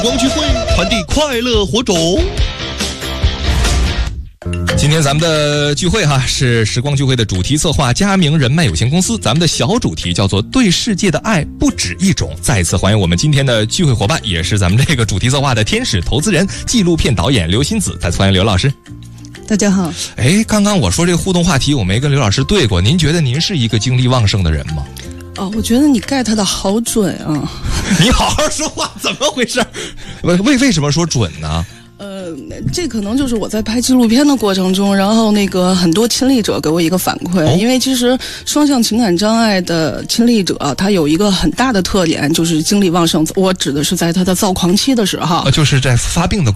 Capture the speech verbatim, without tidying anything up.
光聚会传递快乐火种。 今天咱们的聚会哈是时光聚会的主题策划佳明人脉有限公司，咱们的小主题叫做对世界的爱不止一种。再一次欢迎我们今天的聚会伙伴，也是咱们这个主题策划的天使投资人、纪录片导演刘欣子。再次欢迎刘老师。 大家好。 哎，刚刚我说这个互动话题我没跟刘老师对过，您觉得您是一个精力旺盛的人吗？ 哦，我觉得你 get 的好准啊！ 你好好说话，怎么回事？为为为什么说准呢？ 呃，这可能就是我在拍纪录片的过程中，然后那个很多亲历者给我一个反馈，哦、因为其实双向情感障碍的亲历者，他有一个很大的特点，就是精力旺盛。我指的是在他的躁狂期的时候， 就是在发病的